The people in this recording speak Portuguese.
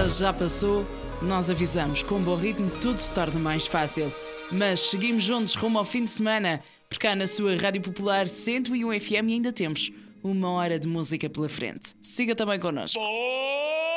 mas já passou. Nós avisamos, com um bom ritmo tudo se torna mais fácil. Mas seguimos juntos rumo ao fim de semana, porque cá na sua Rádio Popular 101 FM ainda temos 1 hora de música pela frente. Siga também connosco.